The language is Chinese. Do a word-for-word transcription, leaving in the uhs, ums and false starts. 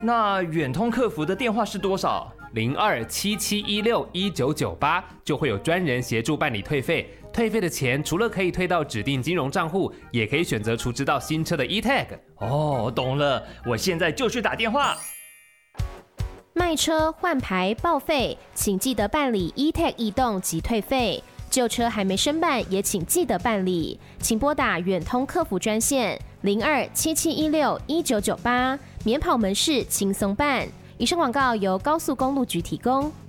那远通客服的电话是多少？ 零二七七一六一九九八，就会有专人协助办理退费。退费的钱除了可以退到指定金融账户，也可以选择储值到新车的 e-tag。 哦，懂了，我现在就去打电话。 卖车、换牌、报废，请记得办理 e-tag 异动及退费。旧车还没申办，也请记得办理。请拨打远通客服专线零二七七一六一九九八，免跑门市轻松办。以上广告由高速公路局提供。